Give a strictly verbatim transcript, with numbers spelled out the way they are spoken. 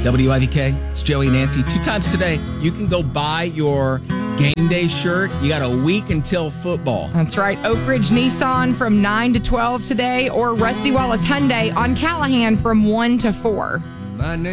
W I V K, it's Joey and Nancy. Two times today, you can go buy your game day shirt. You got a week until football. That's right. Oak Ridge Nissan from nine to twelve today, or Rusty Wallace Hyundai on Callahan from one to four. My name